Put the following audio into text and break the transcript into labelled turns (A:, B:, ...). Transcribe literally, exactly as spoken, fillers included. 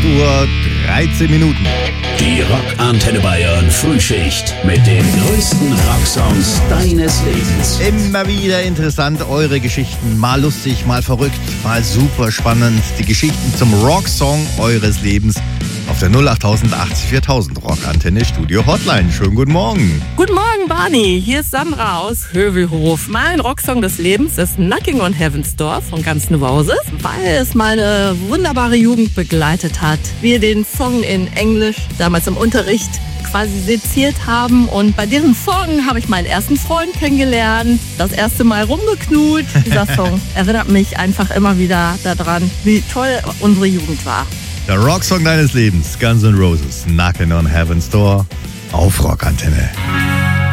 A: Uhr dreizehn Minuten.
B: Die Rockantenne Bayern Frühschicht mit den größten Rocksongs deines Lebens.
A: Immer wieder interessant, eure Geschichten. Mal lustig, mal verrückt, mal super spannend. Die Geschichten zum Rocksong eures Lebens auf der null acht tausend achtzig viertausend Rockantenne Studio Hotline. Schönen guten Morgen.
C: Guten Morgen, Barney. Hier ist Sandra aus Hövelhof. Mein Rocksong des Lebens ist Knocking on Heaven's Door von Guns N' Roses, weil es meine wunderbare Jugend begleitet hat. Wir den Song in Englisch damals im Unterricht quasi seziert haben und bei diesem Song habe ich meinen ersten Freund kennengelernt, das erste Mal rumgeknut. Dieser Song erinnert mich einfach immer wieder daran, wie toll unsere Jugend war.
A: Der Rocksong deines Lebens, Guns N' Roses, Knocking on Heaven's Door auf Rockantenne.